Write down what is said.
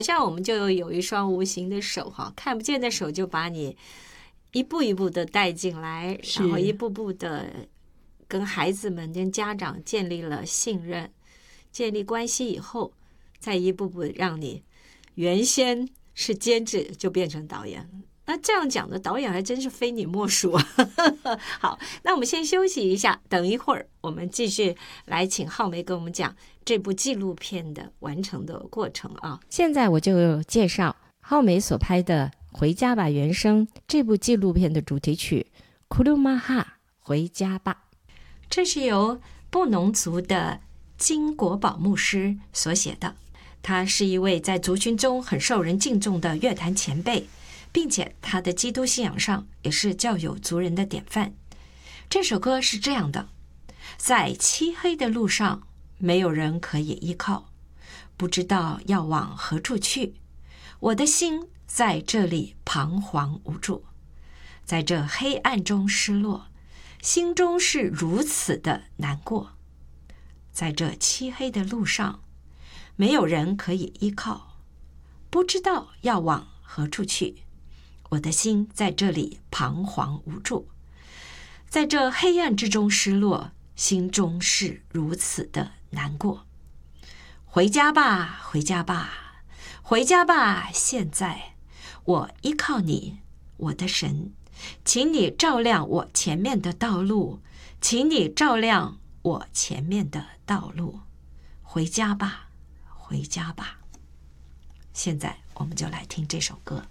像我们就有一双无形的手哈，看不见的手就把你一步一步的带进来，然后一步步的跟孩子们、跟家长建立了信任，建立关系以后，再一步步让你原先是监制就变成导演。那这样讲的导演还真是非你莫属啊！好，那我们先休息一下，等一会儿我们继续来请浩梅跟我们讲这部纪录片的完成的过程啊。 现在我就介绍浩梅所拍的《回家吧原声》这部纪录片的主题曲《库鲁玛哈回家吧》。 这是由布农族的金国宝牧师所写的，他是一位在族群中很受人敬重的乐坛前辈，并且他的基督信仰上也是较有族人的典范。这首歌是这样的：在漆黑的路上，没有人可以依靠，不知道要往何处去，我的心在这里彷徨无助，在这黑暗中失落，心中是如此的难过。在这漆黑的路上，没有人可以依靠，不知道要往何处去，我的心在这里彷徨无助，在这黑暗之中失落，心中是如此的难过。回家吧，回家吧，回家吧，现在我依靠你，我的神，请你照亮我前面的道路，请你照亮我前面的道路。回家吧，回家吧。现在我们就来听这首歌。